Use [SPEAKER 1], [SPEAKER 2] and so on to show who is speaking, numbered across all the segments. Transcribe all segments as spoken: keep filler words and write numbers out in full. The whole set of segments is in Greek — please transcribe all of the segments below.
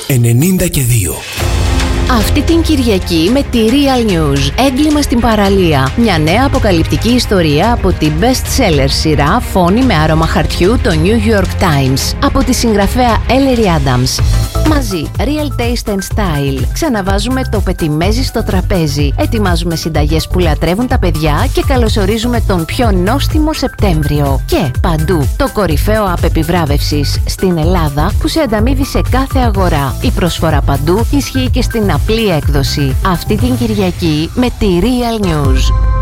[SPEAKER 1] ενενήντα και δύο.
[SPEAKER 2] Αυτή την Κυριακή με τη Real News, έγκλημα στην παραλία. Μια νέα αποκαλυπτική ιστορία από την best-seller σειρά Φόνη με άρωμα χαρτιού, το New York Times, από τη συγγραφέα Ellery Adams. Μαζί, Real Taste and Style. Ξαναβάζουμε το πετιμέζι στο τραπέζι. Ετοιμάζουμε συνταγές που λατρεύουν τα παιδιά και καλωσορίζουμε τον πιο νόστιμο Σεπτέμβριο. Και παντού, το κορυφαίο app επιβράβευσης στην Ελλάδα που σε ανταμείβει σε κάθε αγορά. Η προσφορά παντού ισχύει και στην απλή έκδοση. Αυτή την Κυριακή με τη Real News.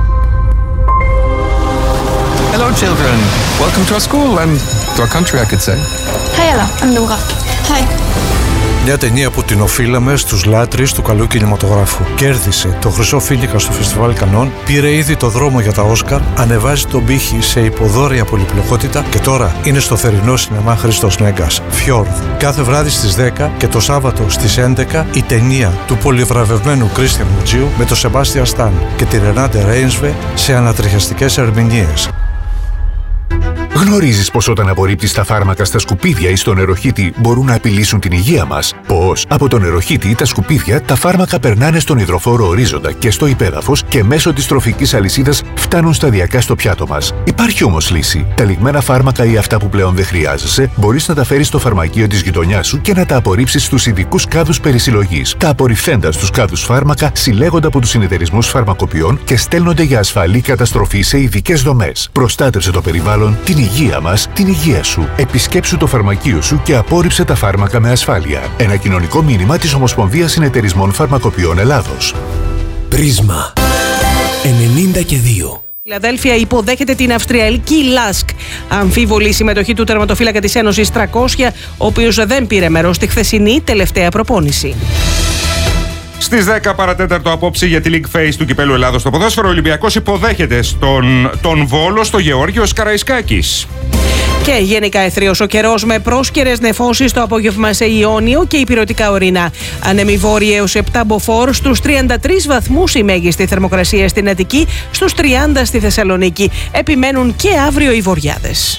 [SPEAKER 3] Hello children, welcome to our school and to our country I could say.
[SPEAKER 4] Hi Ella, I'm Nora. Hi.
[SPEAKER 5] Μια ταινία που την οφείλαμε στους λάτρεις του καλού κινηματογράφου. Κέρδισε το Χρυσό Φίνικα στο Φεστιβάλ Κανών, πήρε ήδη το δρόμο για τα Όσκαρ, ανεβάζει τον πύχη σε υποδόρια πολυπλοκότητα και τώρα είναι στο θερινό σινεμά Χρήστος Νέγκας. Fjord. Κάθε βράδυ στις δέκα και το Σάββατο στις έντεκα η ταινία του πολυβραβευμένου Κρίστιαν Μουτζίου με τον Σεμπάστιαν Σταν και τη Ρενάντε Ρέινσβε σε ανατριχιαστικές ερμηνείες.
[SPEAKER 6] Γνωρίζεις πως όταν απορρίπτεις τα φάρμακα στα σκουπίδια ή στο νεροχύτη μπορούν να απειλήσουν την υγεία μας? Πώς? Από το νεροχύτη ή τα σκουπίδια τα φάρμακα περνάνε στον υδροφόρο ορίζοντα και στο υπέδαφος και μέσω της τροφικής αλυσίδας φτάνουν σταδιακά στο πιάτο μας. Υπάρχει όμως λύση. Τα λιγμένα φάρμακα ή αυτά που πλέον δεν χρειάζεσαι μπορείς να τα φέρεις στο φαρμακείο της γειτονιάς σου και να τα απορρίψεις στους ειδικούς κάδους περισυλλογής. Τα απορριφθέντα στους κάδους φάρμακα συλλέγονται από τους συνεταιρισμούς φαρμακοποιών και στέλνονται για ασφαλή καταστροφή σε ειδικές δομές. Προστάτευσε το περιβάλλον, την υγεία μας, την υγεία σου. Επισκέψου το φαρμακείο σου και απόρριψε τα φάρμακα με ασφάλεια. Ένα κοινωνικό μήνυμα της Ομοσπονδίας Συνεταιρισμών Φαρμακοποιών Ελλάδος.
[SPEAKER 1] Πρίσμα ενενήντα και δύο.
[SPEAKER 7] Η Φιλαδέλφια υποδέχεται την Αυστριακή Λάσκ. Αμφίβολη συμμετοχή του τερματοφύλακα της Ένωσης τριακόσια, ο οποίος δεν πήρε μέρος στη χθεσινή τελευταία προπόνηση.
[SPEAKER 8] Στις δέκα παρατέταρτο απόψε για τη League Phase του Κυπέλλου Ελλάδος στο ποδόσφαιρο, ο Ολυμπιακός υποδέχεται στον, τον Βόλο στο Γεώργιος Καραϊσκάκης.
[SPEAKER 7] Και γενικά αιθρίος ο καιρός με πρόσκαιρες νεφώσεις το απόγευμα σε Ιόνιο και υπηρετικά ορεινά. Ανέμοι βόρειοι έως επτά μποφόρ, στους τριάντα τρεις βαθμούς η μέγιστη θερμοκρασία στην Αττική, στους τριάντα στη Θεσσαλονίκη. Επιμένουν και αύριο οι βοριάδες.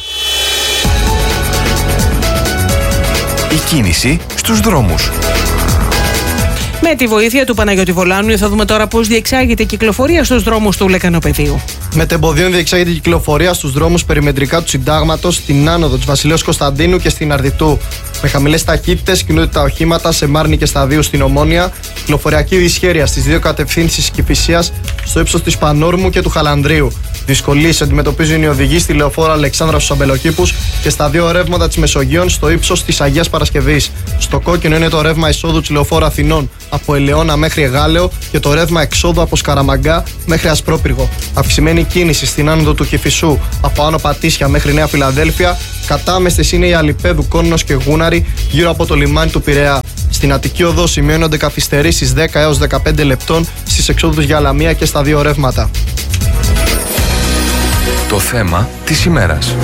[SPEAKER 9] Η κίνηση στους δρόμους.
[SPEAKER 7] Με τη βοήθεια του Παναγιώτη Βολάνου θα δούμε τώρα πώς διεξάγεται η κυκλοφορία στους δρόμους του Λεκανοπεδίου.
[SPEAKER 10] Με τεμποδίων διεξάγεται η κυκλοφορία στους δρόμους περιμετρικά του Συντάγματος, στην άνοδο της Βασιλέως Κωνσταντίνου και στην Αρδιτού. Με χαμηλές ταχύτητες κινούνται τα οχήματα σε Μάρνη και Σταδίου στην Ομόνια. Κυκλοφοριακή δυσχέρεια στις δύο κατευθύνσεις Κηφισίας, στο ύψος της Πανόρμου και του Χαλανδρίου. Δυσκολίες αντιμετωπίζουν οι οδηγοί στη λεωφόρο Αλεξάνδρα στους Αμπελοκήπους και στα δύο ρεύματα της Μεσογείων στο ύψος της Αγίας Παρασκευής. Στο κόκκινο είναι το ρεύμα εισόδου της λεωφόρου Αθηνών από Ελαιώνα μέχρι Εγάλεο και το ρεύμα εξόδου από Σκαραμαγκά μέχρι Ασπρόπυργο. Αυξημένη κίνηση στην άνοδο του Κηφισού από Άνω Πατήσια μέχρι Νέα Φιλαδέλφια. Κατάμεστες είναι οι Αλιπέδου, Κόννος και Γούναρη γύρω από το λιμάνι του Πειραιά. Στην Αττική Οδό σημειώνονται καθυστερήσεις δέκα έως δεκαπέντε λεπτών στις εξόδους για Λαμία και στα δύο ρεύματα.
[SPEAKER 9] Το θέμα της ημέρας.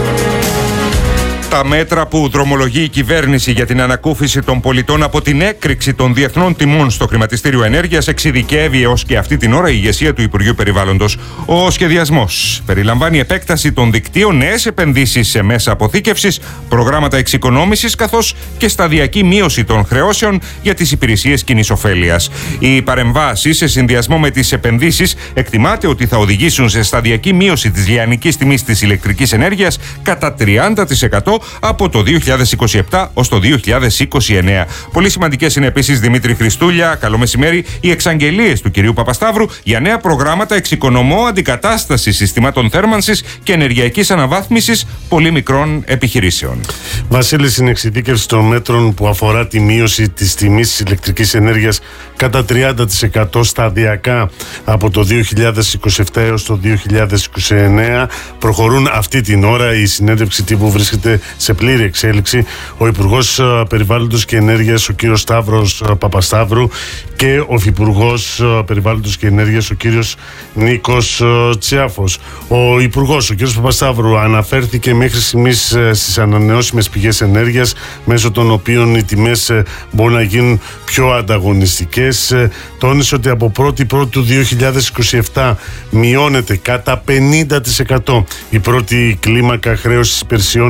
[SPEAKER 8] Τα μέτρα που δρομολογεί η κυβέρνηση για την ανακούφιση των πολιτών από την έκρηξη των διεθνών τιμών στο χρηματιστήριο ενέργειας εξειδικεύει έως και αυτή την ώρα η ηγεσία του Υπουργείου Περιβάλλοντος. Ο σχεδιασμός περιλαμβάνει επέκταση των δικτύων, νέες επενδύσεις σε μέσα αποθήκευσης, προγράμματα εξοικονόμησης καθώς και σταδιακή μείωση των χρεώσεων για τις υπηρεσίες κοινής ωφέλειας. Οι παρεμβάσεις σε συνδυασμό με τις επενδύσεις εκτιμάται ότι θα οδηγήσουν σε σταδιακή μείωση της λιανικής τιμής της ηλεκτρικής ενέργειας κατά τριάντα τοις εκατό από το δύο χιλιάδες είκοσι επτά ως το δύο χιλιάδες είκοσι εννέα. Πολύ σημαντικές είναι επίσης, Δημήτρη Χριστούλια, καλό μεσημέρι, οι εξαγγελίες του κυρίου Παπασταύρου για νέα προγράμματα εξοικονομώ αντικατάστασης συστημάτων θέρμανσης και ενεργειακής αναβάθμισης πολύ μικρών επιχειρήσεων.
[SPEAKER 11] Βασίλη, στην εξειδίκευση των μέτρων που αφορά τη μείωση της τιμής της ηλεκτρικής ενέργειας κατά τριάντα τοις εκατό σταδιακά από το δύο χιλιάδες είκοσι επτά έως το δύο χιλιάδες είκοσι εννέα προχωρούν αυτή την ώρα. Η συνέντευξη τύπου βρίσκεται σε πλήρη εξέλιξη. Ο Υπουργός Περιβάλλοντος και Ενέργειας, ο κύριος Σταύρος Παπασταύρου, και ο Υφυπουργός Περιβάλλοντος και Ενέργειας, ο κύριος Νίκος Τσιάφος. Ο Υπουργός, ο κύριος Παπασταύρου, αναφέρθηκε μέχρι στιγμής στις ανανεώσιμες πηγές ενέργειας, μέσω των οποίων οι τιμές μπορούν να γίνουν πιο ανταγωνιστικές. Τόνισε ότι από πρώτη πρώτη του δύο χιλιάδες είκοσι επτά μειώνεται κατά πενήντα τοις εκατό η πρώτη κλίμακα χρέωσης υπηρεσιών κοινωνικής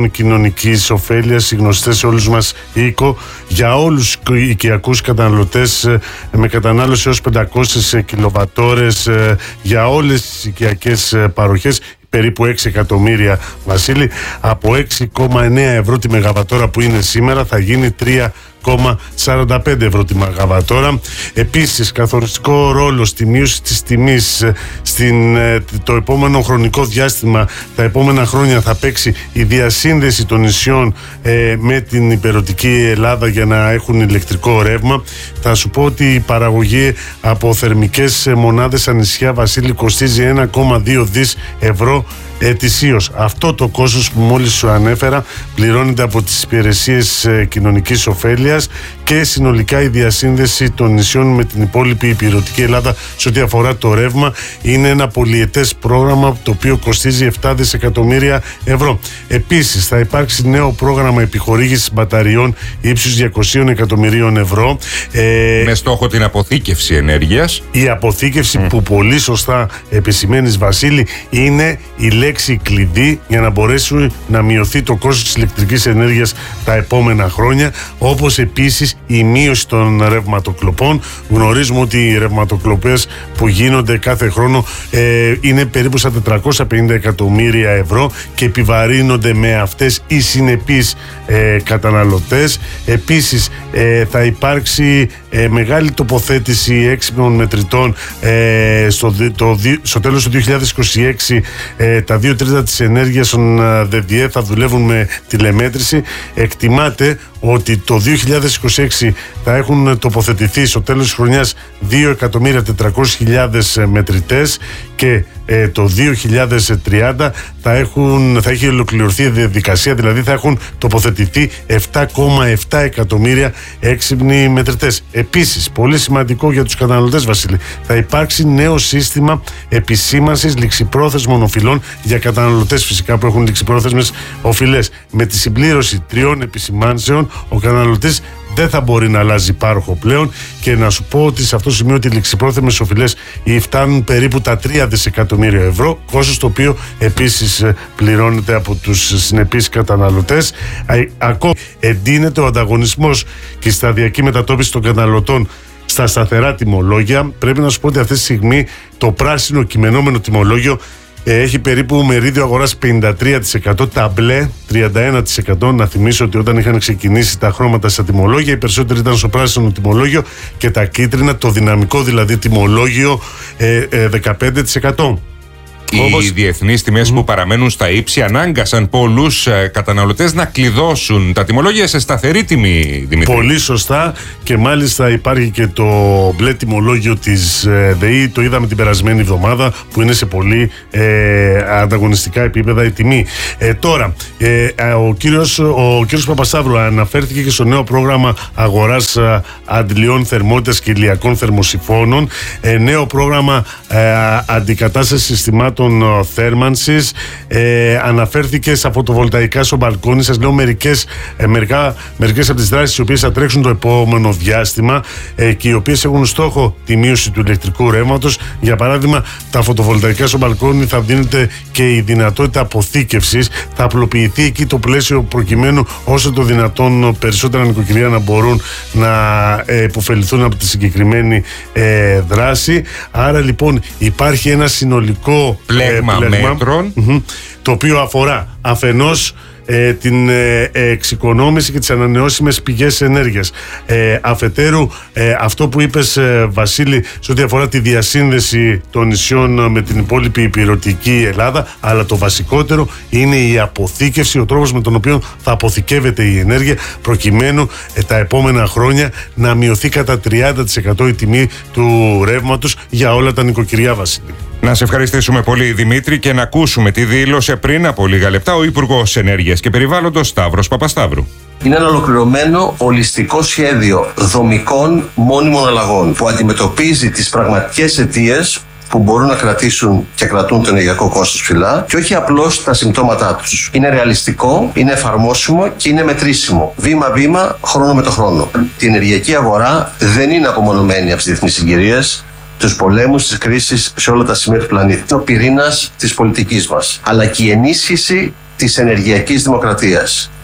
[SPEAKER 11] οικονομικής ωφέλειας, γνωστές σε όλους μας οίκο, για όλους τους οικιακούς καταναλωτές με κατανάλωση έως πεντακόσιες κιλοβατόρες για όλες τις οικιακές παροχές, περίπου έξι εκατομμύρια, Βασίλη. Από έξι κόμμα εννέα ευρώ τη μεγαβατόρα που είναι σήμερα θα γίνει τρία κόμμα σαράντα πέντε ευρώ τη μεγαβατόρα. Επίσης, καθοριστικό ρόλο στη μείωση της τιμής στην, το επόμενο χρονικό διάστημα, τα επόμενα χρόνια θα παίξει η διασύνδεση των νησιών ε, με την υπερωτική Ελλάδα για να έχουν ηλεκτρικό ρεύμα. Θα σου πω ότι η παραγωγή από θερμικές μονάδες στα νησιά, Βασίλη, κοστίζει ένα κόμμα δύο δις ευρώ ετησίως. Αυτό το κόστος που μόλις σου ανέφερα πληρώνεται από τις υπηρεσίες ε, κοινωνικής ωφέλειας και συνολικά η διασύνδεση των νησιών με την υπόλοιπη υπηρετική Ελλάδα σε ό,τι αφορά το ρεύμα είναι ένα πολυετές πρόγραμμα το οποίο κοστίζει επτά δισεκατομμύρια ευρώ. Επίσης θα υπάρξει νέο πρόγραμμα επιχορήγησης μπαταριών ύψους διακόσια εκατομμυρίων ευρώ.
[SPEAKER 8] Ε, με στόχο την αποθήκευση ενέργειας.
[SPEAKER 11] Η αποθήκευση mm. που πολύ σωστά επισημαίνεις, Βασίλη, είναι η λέξη κλειδί για να μπορέσει να μειωθεί το κόστος της ηλεκτρικής ενέργειας τα επόμενα χρόνια, όπως επίσης η μείωση των ρευματοκλοπών. Γνωρίζουμε ότι οι ρευματοκλοπές που γίνονται κάθε χρόνο ε, είναι περίπου στα τετρακόσια πενήντα εκατομμύρια ευρώ και επιβαρύνονται με αυτές οι συνεπείς ε, καταναλωτές. Επίσης ε, θα υπάρξει ε, μεγάλη τοποθέτηση έξυπνων μετρητών ε, στο, το, στο τέλος του δύο χιλιάδες είκοσι έξι. ε, τα δύο τρίτα της ενέργειας των ΔΔΕ θα δουλεύουν με τηλεμέτρηση. Εκτιμάται ότι το δύο χιλιάδες είκοσι έξι θα έχουν τοποθετηθεί στο τέλος της χρονιάς δύο εκατομμύρια τετρακόσιες χιλιάδες μετρητές και ε, το δύο χιλιάδες τριάντα θα, έχουν, θα έχει ολοκληρωθεί η διαδικασία, δηλαδή θα έχουν τοποθετηθεί επτά κόμμα επτά εκατομμύρια έξυπνοι μετρητές. Επίσης, πολύ σημαντικό για τους καταναλωτές, Βασίλη, θα υπάρξει νέο σύστημα επισήμανσης ληξιπρόθεσμων οφειλών για καταναλωτές φυσικά που έχουν ληξιπρόθεσμες οφειλές. Με τη συμπλήρωση τριών επισημάνσεων, ο καταναλωτής δεν θα μπορεί να αλλάζει πάροχο πλέον και να σου πω ότι σε αυτό το σημείο οι ληξιπρόθεσμες οφειλές φτάνουν περίπου τα τρία δισεκατομμύρια ευρώ, κόστος το οποίο επίσης πληρώνεται από τους συνεπείς καταναλωτές. Ακόμα εντείνεται ο ανταγωνισμός και η σταδιακή μετατόπιση των καταναλωτών στα σταθερά τιμολόγια. Πρέπει να σου πω ότι αυτή τη στιγμή το πράσινο κειμενόμενο τιμολόγιο έχει περίπου μερίδιο αγοράς πενήντα τρία τοις εκατό, τα μπλε τριάντα ένα τοις εκατό. Να θυμίσω ότι όταν είχαν ξεκινήσει τα χρώματα στα τιμολόγια, οι περισσότεροι ήταν στο πράσινο τιμολόγιο και τα κίτρινα, το δυναμικό δηλαδή τιμολόγιο, ε, ε, δεκαπέντε τοις εκατό.
[SPEAKER 8] Οι Όπως... διεθνείς τιμές mm. που παραμένουν στα ύψη ανάγκασαν πολλούς ε, καταναλωτές να κλειδώσουν τα τιμολόγια σε σταθερή τιμή, Δημήτρη.
[SPEAKER 11] Πολύ σωστά, και μάλιστα υπάρχει και το μπλε τιμολόγιο της ε, ΔΕΗ, το είδαμε την περασμένη εβδομάδα, που είναι σε πολύ ε, ανταγωνιστικά επίπεδα η τιμή. Ε, τώρα, ε, ο κύριος, ο κύριος Παπασταύρου αναφέρθηκε και στο νέο πρόγραμμα αγοράς ε, αντιλιών θερμότητας και ηλιακών θερμοσυφώνων, ε, νέο πρόγραμμα ε, αντικατάστασης συστημάτων θέρμανσης, ε, αναφέρθηκε στα φωτοβολταϊκά στο μπαλκόνι. Σας λέω μερικές, ε, μερικά, μερικές από τις δράσεις οι οποίες θα τρέξουν το επόμενο διάστημα ε, και οι οποίες έχουν στόχο τη μείωση του ηλεκτρικού ρεύματος. Για παράδειγμα, τα φωτοβολταϊκά στο μπαλκόνι θα δίνεται και η δυνατότητα αποθήκευσης, θα απλοποιηθεί εκεί το πλαίσιο προκειμένου όσο το δυνατόν περισσότερα νοικοκυριά να μπορούν να ε, υποφεληθούν από τη συγκεκριμένη ε, δράση. Άρα λοιπόν υπάρχει ένα συνολικό
[SPEAKER 8] πλέγμα, ε, πλέγμα μέτρων,
[SPEAKER 11] mm-hmm, το οποίο αφορά αφενός ε, την ε, εξοικονόμηση και τις ανανεώσιμες πηγές ενέργειας. Ε, αφετέρου, ε, αυτό που είπες, ε, Βασίλη, σε ό,τι αφορά τη διασύνδεση των νησιών με την υπόλοιπη υπηρετική Ελλάδα, αλλά το βασικότερο είναι η αποθήκευση, ο τρόπος με τον οποίο θα αποθηκεύεται η ενέργεια, προκειμένου ε, τα επόμενα χρόνια να μειωθεί κατά τριάντα τοις εκατό η τιμή του ρεύματος για όλα τα νοικοκυριά, Βασίλη.
[SPEAKER 8] Να σε ευχαριστήσουμε πολύ, Δημήτρη, και να ακούσουμε τι δήλωσε πριν από λίγα λεπτά ο Υπουργός Ενέργειας και Περιβάλλοντος Σταύρος Παπασταύρου.
[SPEAKER 12] Είναι ένα ολοκληρωμένο ολιστικό σχέδιο δομικών μόνιμων αλλαγών που αντιμετωπίζει τις πραγματικές αιτίες που μπορούν να κρατήσουν και κρατούν το ενεργειακό κόστος ψηλά και όχι απλώς τα συμπτώματά τους. Είναι ρεαλιστικό, είναι εφαρμόσιμο και είναι μετρήσιμο. Βήμα-βήμα, χρόνο με το χρόνο. Η ενεργειακή αγορά δεν είναι απομονωμένη από τις διεθνείς συγκυρίες, τους πολέμους, τις κρίσεις σε όλα τα σημεία του πλανήτη. Είναι ο πυρήνας της πολιτικής μας, αλλά και η ενίσχυση της ενεργειακής δημοκρατίας.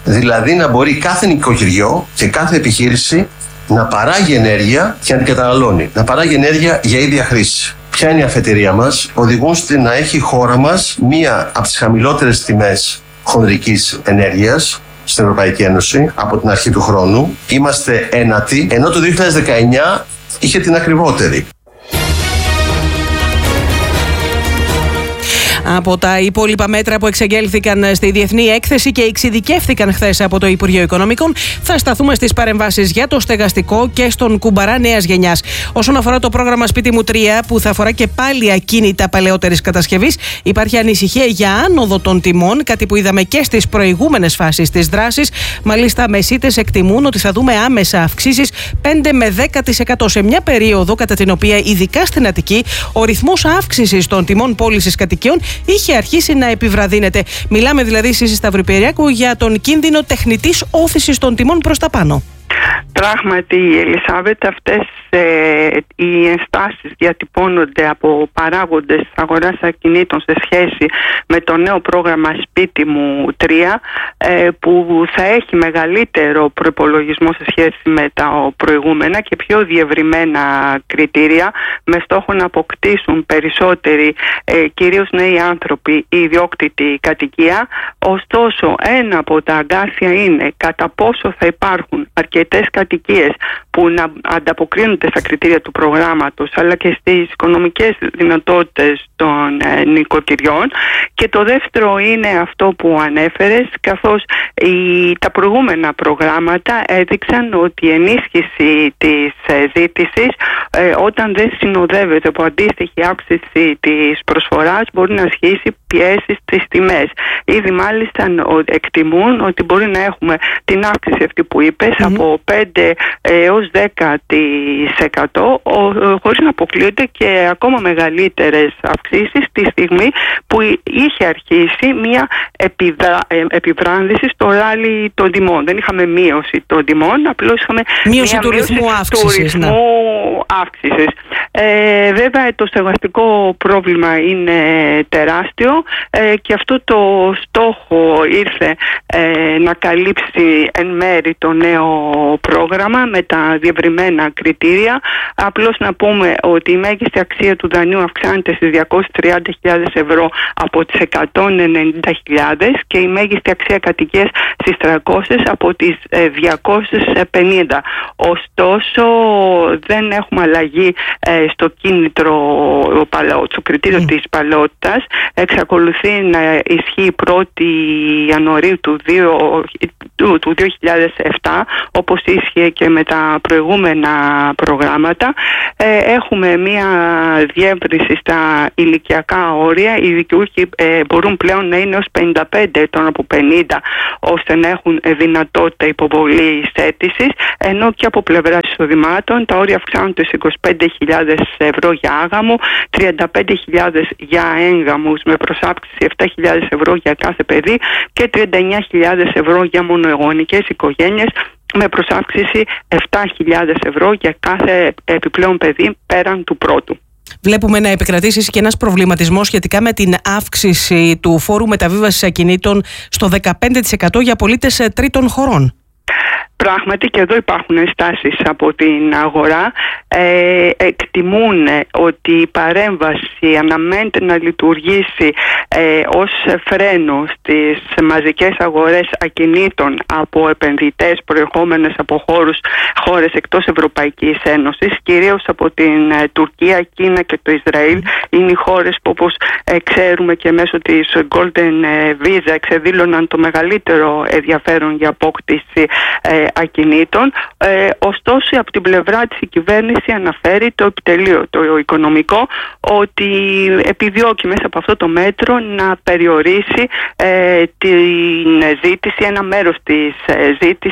[SPEAKER 12] Δηλαδή να μπορεί κάθε νοικοκυριό και κάθε επιχείρηση να παράγει ενέργεια και να την καταναλώνει. Να παράγει ενέργεια για ίδια χρήση. Ποια είναι η αφετηρία μας? Οδηγούν στη να έχει η χώρα μας μία από τις χαμηλότερες τιμές χονδρικής ενέργειας στην Ευρωπαϊκή Ένωση από την αρχή του χρόνου. Είμαστε ένατοι, ενώ το δύο χιλιάδες δεκαεννιά είχε την ακριβότερη.
[SPEAKER 7] Από τα υπόλοιπα μέτρα που εξαγγέλθηκαν στη Διεθνή Έκθεση και εξειδικεύθηκαν χθες από το Υπουργείο Οικονομικών, θα σταθούμε στις παρεμβάσεις για το στεγαστικό και στον κουμπαρά νέας γενιάς. Όσον αφορά το πρόγραμμα Σπίτι μου τρία, που θα αφορά και πάλι ακίνητα παλαιότερης κατασκευής, υπάρχει ανησυχία για άνοδο των τιμών, κάτι που είδαμε και στις προηγούμενες φάσεις της δράσης. Μάλιστα, μεσίτες εκτιμούν ότι θα δούμε άμεσα αυξήσεις πέντε με δέκα τοις εκατό σε μια περίοδο κατά την οποία, ειδικά στην Αττική, ο ρυθμός αύξησης των τιμών πώλησης κατοικιών είχε αρχίσει να επιβραδύνεται. Μιλάμε δηλαδή, Σύση Σταυροπηριακού, για τον κίνδυνο τεχνητής όθησης των τιμών προς τα πάνω.
[SPEAKER 13] Πράγματι, Ελισάβετ, αυτές ε, οι ενστάσεις διατυπώνονται από παράγοντες της αγοράς ακινήτων σε σχέση με το νέο πρόγραμμα Σπίτι μου τρία, ε, που θα έχει μεγαλύτερο προϋπολογισμό σε σχέση με τα προηγούμενα και πιο διευρυμένα κριτήρια, με στόχο να αποκτήσουν περισσότεροι, ε, κυρίως νέοι άνθρωποι, η ιδιόκτητη κατοικία. Ωστόσο, ένα από τα αγκάθια είναι κατά πόσο θα υπάρχουν αρκετές κατοικίες που να ανταποκρίνονται στα κριτήρια του προγράμματος, αλλά και στις οικονομικές δυνατότητες των ε, νοικοκυριών. Και το δεύτερο είναι αυτό που ανέφερες, καθώς η, τα προηγούμενα προγράμματα έδειξαν ότι η ενίσχυση της ε, ζήτησης, ε, όταν δεν συνοδεύεται από αντίστοιχη αύξηση της προσφοράς, μπορεί να ασχίσει πιέσεις στις τιμές. Ήδη μάλιστα εκτιμούν ότι μπορεί να έχουμε την αύξηση αυτή που είπες, mm-hmm. από πέντε έως δέκα τοις εκατό, χωρίς να αποκλείονται και ακόμα μεγαλύτερες αυξήσεις τη στιγμή που είχε αρχίσει μια επιδρα... επιβράνθηση στο ράλι των τιμών. Δεν είχαμε μείωση των τιμών, απλώς είχαμε
[SPEAKER 7] μείωση μια του μείωση ρυθμού αύξησης. Του ρυθμού
[SPEAKER 13] αύξησης. Ε, βέβαια το στεγαστικό πρόβλημα είναι τεράστιο ε, και αυτό το στόχο ήρθε ε, να καλύψει εν μέρη το νέο πρόγραμμα με τα διευρυμένα κριτήρια. Απλώς να πούμε ότι η μέγιστη αξία του δανείου αυξάνεται στις διακόσιες τριάντα χιλιάδες ευρώ από τις εκατόν ενενήντα χιλιάδες και η μέγιστη αξία κατοικίας στις τριακόσιες από τις διακόσιες πενήντα. Ωστόσο δεν έχουμε αλλαγή ε, στο κίνητρο, στο κριτήριο mm. της παλαιότητας. Εξακολουθεί να ισχύει πρώτη Ιανουαρίου του, του, του δύο χιλιάδες επτά, όπως ίσχυε και με τα προηγούμενα προγράμματα. Ε, έχουμε μία διεύρυνση στα ηλικιακά όρια. Οι δικαιούχοι ε, μπορούν πλέον να είναι ως πενήντα πέντε ετών από πενήντα, ώστε να έχουν δυνατότητα υποβολής αίτησης, ενώ και από πλευρά εισοδημάτων τα όρια αυξάνονται σε είκοσι πέντε χιλιάδες ευρώ για άγαμο, τριάντα πέντε χιλιάδες για έγγαμους με προσάυξηση επτά χιλιάδες ευρώ για κάθε παιδί και τριάντα εννιά χιλιάδες ευρώ για μονοεγωνικές οικογένειες με προσάυξηση επτά χιλιάδες ευρώ για κάθε επιπλέον παιδί πέραν του πρώτου.
[SPEAKER 7] Βλέπουμε να επικρατήσει και ένας προβληματισμός σχετικά με την αύξηση του φόρου μεταβίβασης ακινήτων στο δεκαπέντε τοις εκατό για πολίτες τρίτων χωρών.
[SPEAKER 13] Πράγματι και εδώ υπάρχουν ενστάσεις από την αγορά. Ε, εκτιμούν ότι η παρέμβαση αναμένεται να λειτουργήσει ε, ως φρένο στις μαζικές αγορές ακινήτων από επενδυτές προερχόμενες από χώρους, χώρες εκτός Ευρωπαϊκής Ένωσης, κυρίως από την ε, Τουρκία, Κίνα και το Ισραήλ. Είναι οι χώρες που, όπως ε, ξέρουμε και μέσω της Golden Visa, εξεδήλωναν το μεγαλύτερο ενδιαφέρον για απόκτηση ε, ακινήτων. Ε, ωστόσο, από την πλευρά της η κυβέρνηση αναφέρει το επιτελείο, το οικονομικό, ότι επιδιώκει μέσα από αυτό το μέτρο να περιορίσει ε, την ζήτηση, ένα μέρος της ε, ζήτησης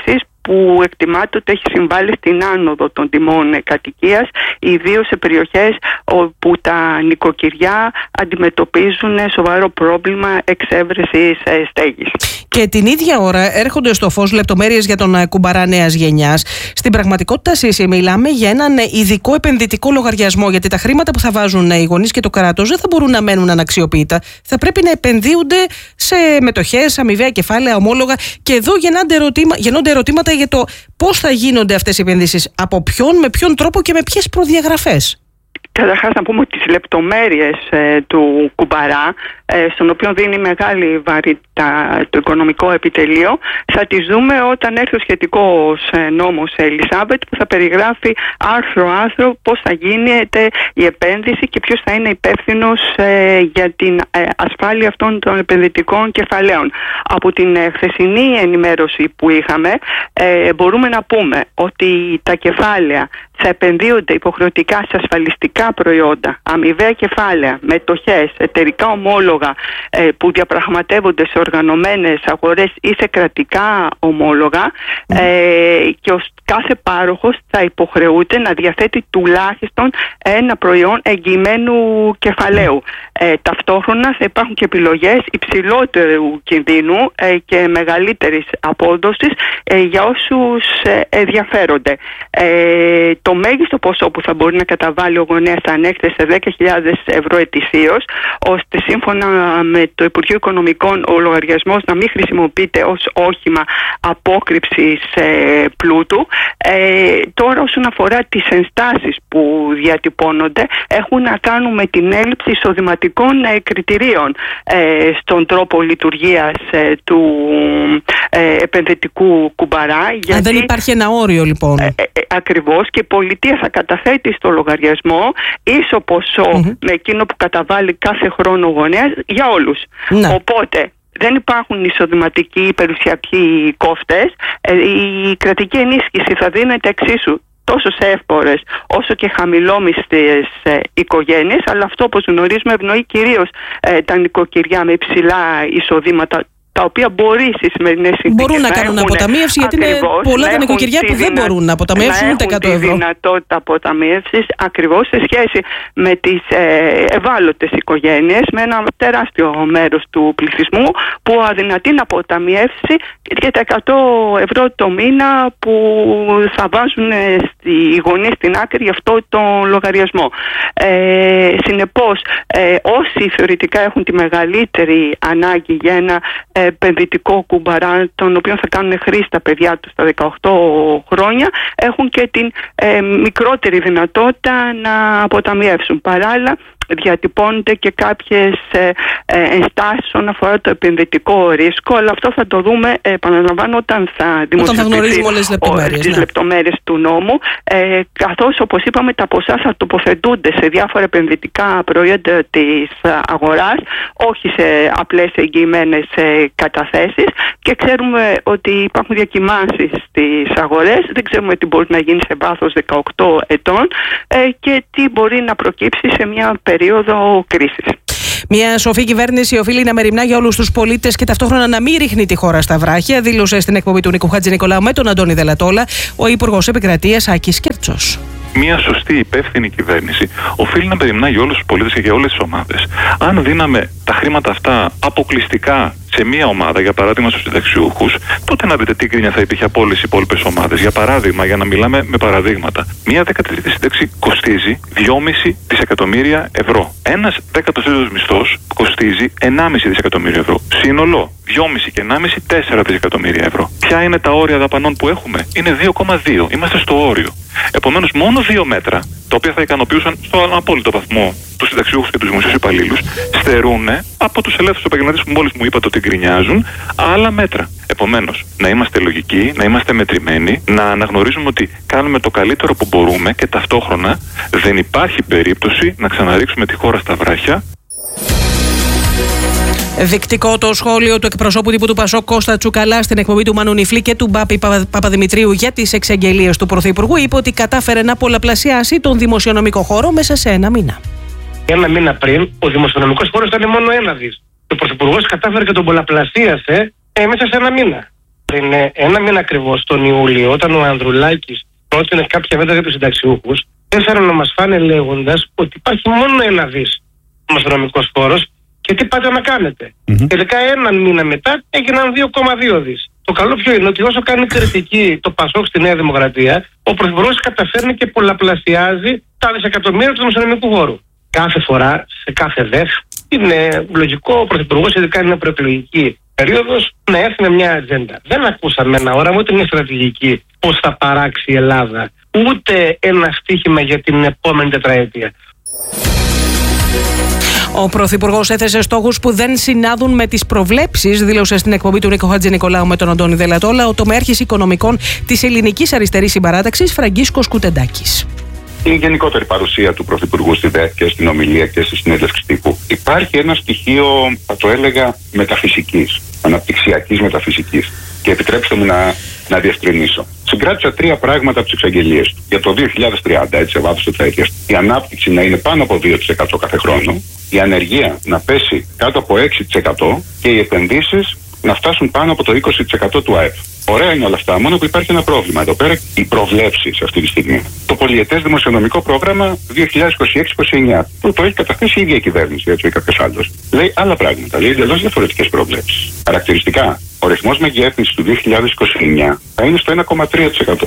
[SPEAKER 13] που εκτιμάται ότι έχει συμβάλει στην άνοδο των τιμών κατοικίας, ιδίως σε περιοχές όπου τα νοικοκυριά αντιμετωπίζουν σοβαρό πρόβλημα εξέβρεσης στέγης.
[SPEAKER 7] Και την ίδια ώρα έρχονται στο φως λεπτομέρειες για τον κουμπαρά νέας γενιάς. Στην πραγματικότητα, Σύση, μιλάμε για έναν ειδικό επενδυτικό λογαριασμό, γιατί τα χρήματα που θα βάζουν οι γονείς και το κράτος δεν θα μπορούν να μένουν αναξιοποιητά. Θα πρέπει να επενδύονται σε μετοχές, αμοιβαία κεφάλαια, ομόλογα. Και εδώ γεννώνται, ερωτήμα, γεννώνται ερωτήματα για το πώς θα γίνονται αυτές οι επενδύσεις, από ποιον, με ποιον τρόπο και με ποιες προδιαγραφές.
[SPEAKER 13] Καταρχάς να πούμε ότι τις λεπτομέρειες ε, του κουμπαρά, ε, στον οποίο δίνει μεγάλη βαρύτητα το οικονομικό επιτελείο, θα τις δούμε όταν έρθει ο σχετικός ε, νόμος Ελισάβετ, που θα περιγράφει άρθρο-άρθρο πώς θα γίνεται η επένδυση και ποιος θα είναι υπεύθυνος ε, για την ε, ασφάλεια αυτών των επενδυτικών κεφαλαίων. Από την ε, χθεσινή ενημέρωση που είχαμε, ε, μπορούμε να πούμε ότι τα κεφάλαια θα επενδύονται υποχρεωτικά σε ασφαλιστικά προϊόντα, αμοιβαία κεφάλαια, μετοχές, εταιρικά ομόλογα ε, που διαπραγματεύονται σε οργανωμένες αγορές ή σε κρατικά ομόλογα, mm. ε, και ο κάθε πάροχος θα υποχρεούται να διαθέτει τουλάχιστον ένα προϊόν εγγυημένου κεφαλαίου. Ε, ταυτόχρονα θα υπάρχουν και επιλογές υψηλότερου κινδύνου ε, και μεγαλύτερης απόδοσης ε, για όσους ε, ενδιαφέρονται. Ε, το μέγιστο ποσό που θα μπορεί να καταβάλει ο γονέας θα ανέρχεται σε δέκα χιλιάδες ευρώ ετησίως, ώστε σύμφωνα με το Υπουργείο Οικονομικών ο λογαριασμός να μην χρησιμοποιείται ως όχημα απόκρυψης ε, πλούτου. Ε, τώρα όσον αφορά τις ενστάσεις που διατυπώνονται, έχουν να κάνουν με την έλλειψη εισοδηματικών ε, κριτηρίων ε, στον τρόπο λειτουργίας ε, του ε, επενδυτικού κουμπαρά. Γιατί,
[SPEAKER 7] Αν δεν υπάρχει ένα όριο λοιπόν.
[SPEAKER 13] Ε, ε, ακριβώς, και η πολιτεία θα καταθέτει στο λογαριασμό ίσο ποσό mm-hmm. με εκείνο που καταβάλει κάθε χρόνο ο γονέας για όλους. Ναι. Οπότε δεν υπάρχουν εισοδηματικοί ή περιουσιακοί κόφτες. Η κρατική ενίσχυση θα δίνεται εξίσου τόσο σε εύπορες όσο και χαμηλόμισθες ε, οικογένειες, αλλά αυτό, όπως γνωρίζουμε, ευνοεί κυρίως ε, τα νοικοκυριά με υψηλά εισοδήματα, τα οποία μπορεί στις σημερινές συνθήκες
[SPEAKER 7] μπορούν να, να κάνουν αποταμίευση, γιατί είναι πολλά τα νοικοκυριά που δεν μπορούν να αποταμιεύσουν ούτε εκατό ευρώ.
[SPEAKER 13] Έχουν τη δυνατότητα αποταμίευσης ακριβώς σε σχέση με τις ε, ευάλωτες οικογένειες, με ένα τεράστιο μέρος του πληθυσμού που αδυνατεί να αποταμιεύσει και τα εκατό ευρώ το μήνα που θα βάζουν οι γονείς στην άκρη για αυτό το λογαριασμό. Ε, συνεπώς, ε, όσοι θεωρητικά έχουν τη μεγαλύτερη ανάγκη για ένα ε, επενδυτικό κουμπαρά, τον οποίο θα κάνουν χρήση τα παιδιά τους στα δεκαοκτώ χρόνια, έχουν και την ε, μικρότερη δυνατότητα να αποταμιεύσουν. Παράλληλα, διατυπώνονται και κάποιες ε, ε, ενστάσεις όσον αφορά το επενδυτικό ρίσκο, αλλά αυτό θα το δούμε, ε, επαναλαμβάνω, όταν θα δημοσιοποιηθεί τις ναι. λεπτομέρειες του νόμου, ε, καθώς, όπως είπαμε, τα ποσά θα τοποθετούνται σε διάφορα επενδυτικά προϊόντα της αγοράς, όχι σε απλές εγγυημένες ε, καταθέσεις, και ξέρουμε ότι υπάρχουν διακυμάνσεις στις αγορές, δεν ξέρουμε τι μπορεί να γίνει σε βάθος δεκαοκτώ ετών ε, και τι μπορεί να προκύψει σε μια περίοδο κρίσης.
[SPEAKER 7] Μια σοφή κυβέρνηση οφείλει να μεριμνά για όλους τους πολίτες και ταυτόχρονα να μην ρίχνει τη χώρα στα βράχια, δήλωσε στην εκπομπή του Νίκου Χατζηνικολάου με τον Αντώνη Δελατόλα ο Υπουργός Επικρατείας Άκης Κέρτσος.
[SPEAKER 14] Μια σωστή υπεύθυνη κυβέρνηση οφείλει να μεριμνά για όλους τους πολίτες και για όλες τις ομάδες. Αν δίναμε τα χρήματα αυτά αποκλειστικά σε μία ομάδα, για παράδειγμα στους συνταξιούχους, τότε να δείτε τι γκρίνια θα υπήρχε από όλες οι υπόλοιπες ομάδες. Για παράδειγμα, για να μιλάμε με παραδείγματα, μία δεκατρίτητη σύνταξη κοστίζει δυόμισι δισεκατομμύρια ευρώ. Ένας δέκατος τρίτος μισθός κοστίζει ενάμισι δισεκατομμύρια ευρώ. Σύνολο δυόμισι και ενάμισι, τέσσερα δισεκατομμύρια ευρώ. Ποια είναι τα όρια δαπανών που έχουμε? Είναι δύο κόμμα δύο. Είμαστε στο όριο. Επομένως, μόνο δύο μέτρα, τα οποία θα ικανοποιούσαν στον απόλυτο βαθμό τους συνταξιούχους και τους δημοσίους υπαλλήλους, στερούν από τους ελεύθερους επαγγελματίες που μόλις μου είπατε ότι γκρινιάζουν άλλα μέτρα. Επομένως, να είμαστε λογικοί, να είμαστε μετρημένοι, να αναγνωρίζουμε ότι κάνουμε το καλύτερο που μπορούμε και ταυτόχρονα δεν υπάρχει περίπτωση να ξαναρίξουμε τη χώρα στα βράχια.
[SPEAKER 7] Δεικτικό το σχόλιο του εκπροσώπου τύπου του Πασόκ Κώστα Τσουκαλά στην εκπομπή του Μάνου Νιφλή και του Μπάπη Παπαδημητρίου για τις εξαγγελίες του Πρωθυπουργού. Είπε ότι κατάφερε να πολλαπλασιάσει τον δημοσιονομικό χώρο μέσα σε ένα μήνα.
[SPEAKER 15] Ένα μήνα πριν, ο δημοσιονομικός χώρος ήταν μόνο ένα δις. Ο Πρωθυπουργός κατάφερε και τον πολλαπλασίασε ε, μέσα σε ένα μήνα. Πριν ένα μήνα ακριβώς, τον Ιούλιο, όταν ο Ανδρουλάκης πρότεινε κάποια μέτρα για τους συνταξιούχους, έφεραν να μας φάνε λέγοντας ότι υπάρχει μόνο ένα δις δημοσιονομικός φόρος και τι πάτε να κάνετε. Mm-hmm. Τελικά έναν μήνα μετά έγιναν δύο κόμμα δύο δις. Το καλό ποιο είναι ότι όσο κάνει κριτική το Πασόκ στη Νέα Δημοκρατία, ο Πρωθυπουργός καταφέρνει και πολλαπλασιάζει τα δισεκατομμύρια του δημοσιονομικού φόρου. Κάθε φορά, σε κάθε ΔΕΦ, είναι λογικό ο Πρωθυπουργός, ειδικά είναι προεκλογική περίοδος, να έρθει με μια ατζέντα. Δεν ακούσαμε ένα όραμα, ούτε μια στρατηγική πώς θα παράξει η Ελλάδα, ούτε ένα στίχημα για την επόμενη τετραετία.
[SPEAKER 7] Ο Πρωθυπουργός έθεσε στόχους που δεν συνάδουν με τις προβλέψεις, δήλωσε στην εκπομπή του Νίκο Χατζηνικολάου με τον Αντώνη Δελατόλα ο τομέαρχης οικονομικών της Ελληνικής Αριστερής Συμπαράταξης Φραγκίσκος Κουτεντάκης.
[SPEAKER 16] Η γενικότερη παρουσία του Πρωθυπουργού στη ΔΕΚ και στην ομιλία και στη συνέντευξη τύπου. Υπάρχει ένα στοιχείο, θα το έλεγα, μεταφυσικής, αναπτυξιακής μεταφυσικής. Και επιτρέψτε μου να, να διευκρινίσω. Συγκράτησα τρία πράγματα από τις εξαγγελίες του. Για το δύο χιλιάδες τριάντα, έτσι, σε βάθος τετραετίας. Η ανάπτυξη να είναι πάνω από δύο τοις εκατό κάθε χρόνο, η ανεργία να πέσει κάτω από έξι τοις εκατό και οι επενδύσεις να φτάσουν πάνω από το είκοσι τοις εκατό του ΑΕΠ. Ωραία είναι όλα αυτά, μόνο που υπάρχει ένα πρόβλημα εδώ πέρα, οι προβλέψεις αυτή τη στιγμή. Το πολιετές δημοσιονομικό πρόγραμμα δύο χιλιάδες είκοσι έξι είκοσι εννιά, που το έχει καταθέσει η ίδια η κυβέρνηση, έτσι, ή κάποιος άλλος, λέει άλλα πράγματα, λέει εντελώς διαφορετικές προβλέψεις. Χαρακτηριστικά, ο ρυθμός μεγέθυνσης του δύο χιλιάδες είκοσι εννιά θα είναι στο ένα κόμμα τρία τοις εκατό.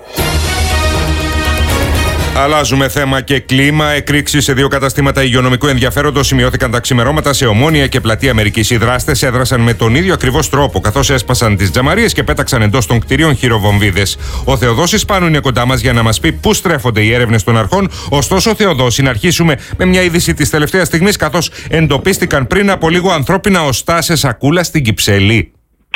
[SPEAKER 8] Αλλάζουμε θέμα και κλίμα. Εκρήξεις σε δύο καταστήματα υγειονομικού ενδιαφέροντος σημειώθηκαν τα ξημερώματα σε Ομόνια και Πλατεία Αμερικής. Οι δράστες έδρασαν με τον ίδιο ακριβώς τρόπο, καθώς έσπασαν τις τζαμαρίες και πέταξαν εντός των κτηρίων χειροβομβίδες. Ο Θεοδόσης Πάνου είναι κοντά μας για να μας πει πού στρέφονται οι έρευνες των αρχών. Ωστόσο, Θεοδόση, να αρχίσουμε με μια είδηση της τελευταίας στιγμής, καθώς εντοπίστηκαν πριν από λίγο ανθρώπινα οστά σε σακούλα στην Κυψέλη.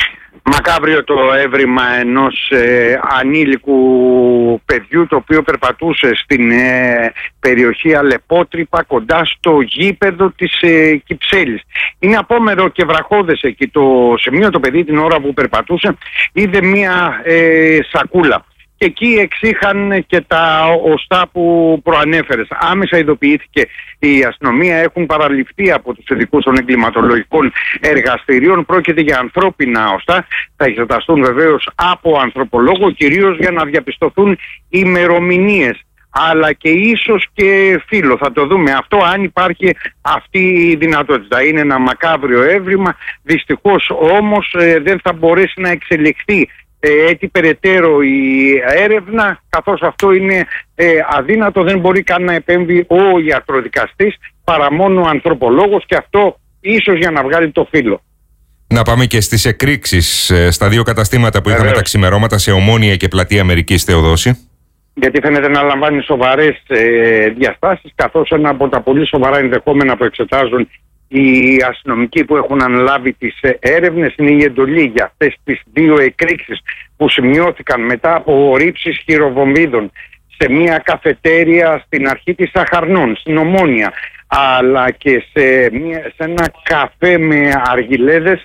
[SPEAKER 17] Μακάβριο το έβριμα ενός ε, ανήλικου παιδιού το οποίο περπατούσε στην ε, περιοχή Αλεπότρυπα κοντά στο γήπεδο της ε, Κυψέλης. Είναι απόμερο και βραχώδες εκεί το σημείο. Το παιδί την ώρα που περπατούσε είδε μία ε, σακούλα. Και εκεί εξήχαν και τα οστά που προανέφερες. Άμεσα ειδοποιήθηκε η αστυνομία, έχουν παραληφθεί από τους ειδικούς των εγκληματολογικών εργαστηρίων. Πρόκειται για ανθρώπινα οστά, θα εξεταστούν βεβαίως από ανθρωπολόγο, κυρίως για να διαπιστωθούν ημερομηνίες, αλλά και ίσως και φύλλο. Θα το δούμε αυτό, αν υπάρχει αυτή η δυνατότητα. Είναι ένα μακάβριο έβριμα, δυστυχώς όμως ε, δεν θα μπορέσει να εξελιχθεί έτσι περαιτέρω η έρευνα, καθώς αυτό είναι ε, αδύνατο, δεν μπορεί καν να επέμβει ο ιατροδικαστής παρά μόνο ο ανθρωπολόγος, και αυτό ίσως για να βγάλει το φύλλο.
[SPEAKER 8] Να πάμε και στις εκρήξεις ε, στα δύο καταστήματα που είχαμε τα ξημερώματα σε Ομόνια και Πλατεία Αμερικής, Θεοδόση.
[SPEAKER 17] Γιατί φαίνεται να λαμβάνει σοβαρές ε, διαστάσεις, καθώς ένα από τα πολύ σοβαρά ενδεχόμενα που εξετάζουν οι αστυνομικοί που έχουν αναλάβει τις έρευνες είναι η εντολή για αυτές τις δύο εκρήξεις που σημειώθηκαν μετά από ρήψεις χειροβομβίδων σε μια καφετέρια στην αρχή της Σαχαρνών, στην Ομόνια, αλλά και σε, μια, σε ένα καφέ με αργιλέδες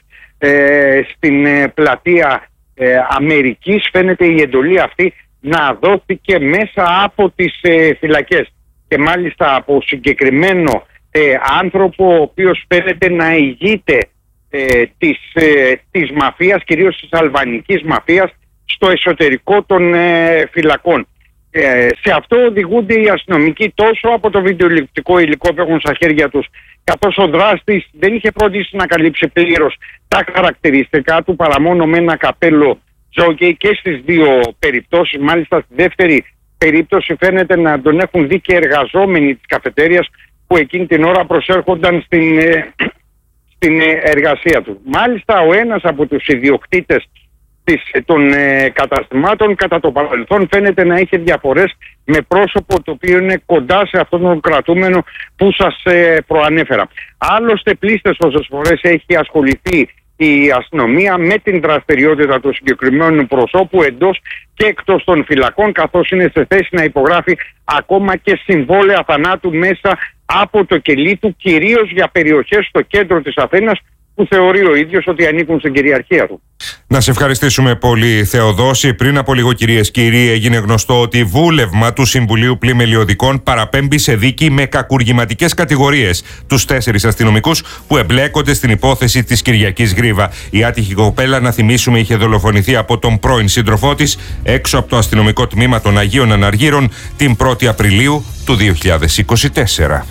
[SPEAKER 17] ε, στην ε, πλατεία ε, Αμερικής. Φαίνεται η εντολή αυτή να δόθηκε μέσα από τις ε, φυλακές και μάλιστα από συγκεκριμένο Ε, άνθρωπο ο οποίος φαίνεται να ηγείται ε, της, ε, της μαφίας, κυρίως της αλβανικής μαφίας, στο εσωτερικό των ε, φυλακών. Ε, σε αυτό οδηγούνται οι αστυνομικοί τόσο από το βιντεοληπτικό υλικό που έχουν στα χέρια τους, καθώς ο δράστης δεν είχε φροντίσει να καλύψει πλήρως τα χαρακτηριστικά του παρά μόνο με ένα καπέλο τζόκεϊ και στις δύο περιπτώσεις. Μάλιστα στη δεύτερη περίπτωση φαίνεται να τον έχουν δει και εργαζόμενοι της καφετέριας που εκείνη την ώρα προσέρχονταν στην, ε, στην ε, εργασία του. Μάλιστα ο ένας από τους ιδιοκτήτες της, των ε, καταστημάτων κατά το παρελθόν φαίνεται να είχε διαφορές με πρόσωπο το οποίο είναι κοντά σε αυτόν τον κρατούμενο που σας ε, προανέφερα. Άλλωστε πλήστες όσες φορές έχει ασχοληθεί η αστυνομία με την δραστηριότητα του συγκεκριμένου προσώπου εντός και εκτός των φυλακών, καθώς είναι σε θέση να υπογράφει ακόμα και συμβόλαια θανάτου μέσα από το κελί του, κυρίως για περιοχές στο κέντρο της Αθήνας που θεωρεί ο ίδιος ότι ανήκουν στην κυριαρχία του.
[SPEAKER 8] Να σε ευχαριστήσουμε πολύ, Θεοδόση. Πριν από λίγο, κυρίες και κύριοι, έγινε γνωστό ότι βούλευμα του Συμβουλίου Πλημελιωδικών παραπέμπει σε δίκη με κακουργηματικές κατηγορίες τους τέσσερις αστυνομικούς που εμπλέκονται στην υπόθεση της Κυριακής Γρίβα. Η άτυχη κοπέλα, να θυμίσουμε, είχε δολοφονηθεί από τον πρώην σύντροφό της έξω από το αστυνομικό τμήμα των Αγίων Αναργύρων την πρώτη Απριλίου του δύο χιλιάδες είκοσι τέσσερα.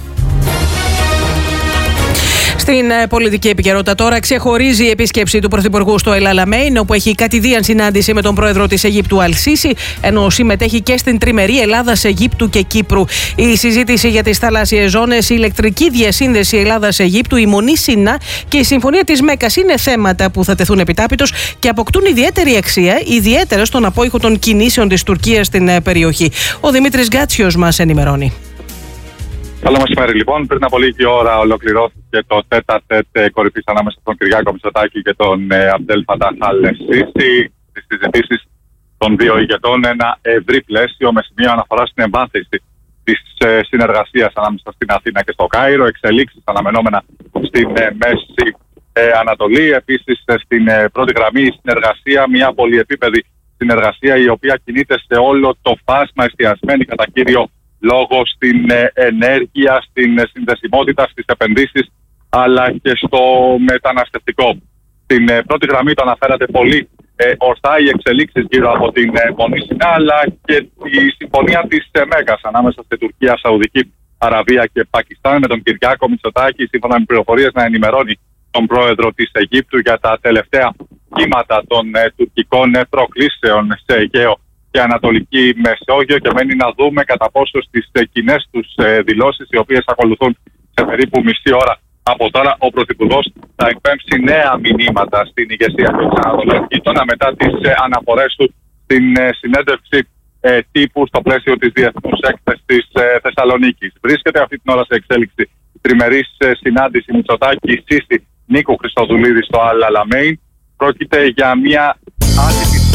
[SPEAKER 7] Στην πολιτική επικαιρότητα τώρα, ξεχωρίζει η επίσκεψη του Πρωθυπουργού στο El Alamein, όπου έχει κατηδίαν συνάντηση με τον πρόεδρο της Αιγύπτου Αλ-Σίση, ενώ συμμετέχει και στην τριμερή Ελλάδας, Αιγύπτου και Κύπρου. Η συζήτηση για τις θαλάσσιες ζώνες, η ηλεκτρική διασύνδεση Ελλάδας-Αιγύπτου, η Μονή Σινά και η Συμφωνία της Μέκας είναι θέματα που θα τεθούν επιτάπητος και αποκτούν ιδιαίτερη αξία, ιδιαίτερα στον απόϊχο των κινήσεων της Τουρκίας στην περιοχή. Ο Δημήτρης Γκάτσιος μας ενημερώνει.
[SPEAKER 18] Καλό μεσημέρι, λοιπόν. Πριν από λίγη ώρα ολοκληρώθηκε το τέτα τέτ κορυφής ανάμεσα στον Κυριάκο Μητσοτάκη και τον ε, Αμπτέλ Φατάχ Αλ-Σίση. Στις συζητήσεις των δύο ηγετών, ένα ευρύ πλαίσιο με σημείο αναφορά στην εμβάθυνση της ε, συνεργασίας ανάμεσα στην Αθήνα και στο Κάιρο, εξελίξεις αναμενόμενα στην ε, Μέση ε, Ανατολή. Επίσης, ε, στην ε, πρώτη γραμμή η συνεργασία, μια πολυεπίπεδη συνεργασία η οποία κινείται σε όλο το φάσμα, εστιασμένη κατά κύριο λόγω στην ενέργεια, στην συνδεσιμότητα, στις επενδύσεις, αλλά και στο μεταναστευτικό. Στην πρώτη γραμμή το αναφέρατε πολύ ε, ορθά οι εξελίξεις γύρω από την ε, Μονή Σινά, αλλά και η συμφωνία της ε, Μέκας ανάμεσα στη Τουρκία, Σαουδική Αραβία και Πακιστάν, με τον Κυριάκο Μητσοτάκη, σύμφωνα με πληροφορίες, να ενημερώνει τον πρόεδρο της Αιγύπτου για τα τελευταία κύματα των ε, τουρκικών ε, προκλήσεων σε Αιγαίο και Ανατολική Μεσόγειο, και μένει να δούμε κατά πόσο στις κοινές τους δηλώσεις, οι οποίες ακολουθούν σε περίπου μισή ώρα από τώρα, ο Πρωθυπουργός θα εκπέμψει νέα μηνύματα στην ηγεσία του Ανατολών Γείτονα μετά τις αναφορές του στην συνέντευξη τύπου στο πλαίσιο της Διεθνούς Έκθεσης της Θεσσαλονίκης. Βρίσκεται αυτή την ώρα σε εξέλιξη η τριμερής συνάντηση Μητσοτάκη-Σίση Νίκου Χριστοδουλίδη στο Al Alamein. Πρόκειται για μια άτυπη